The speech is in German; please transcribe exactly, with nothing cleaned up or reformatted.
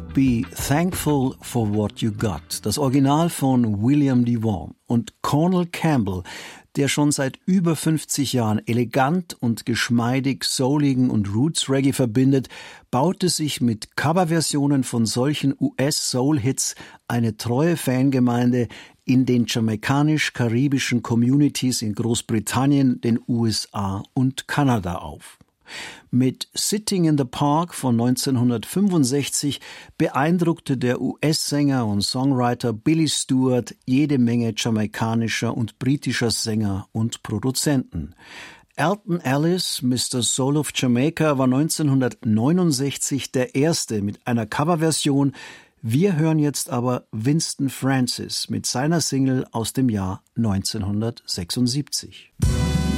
Be Thankful for What You Got, das Original von William DeVaughn. Und Cornel Campbell, der schon seit über fünfzig Jahren elegant und geschmeidig souligen und Roots-Reggae verbindet, baute sich mit Coverversionen von solchen U S-Soul-Hits eine treue Fangemeinde in den jamaikanisch-karibischen Communities in Großbritannien, den U S A und Kanada auf. Mit Sitting in the Park von neunzehnhundertfünfundsechzig beeindruckte der U S-Sänger und Songwriter Billy Stewart jede Menge jamaikanischer und britischer Sänger und Produzenten. Alton Ellis, Mister Soul of Jamaica, war neunzehnhundertneunundsechzig der Erste mit einer Coverversion. Wir hören jetzt aber Winston Francis mit seiner Single aus dem Jahr neunzehnhundertsechsundsiebzig.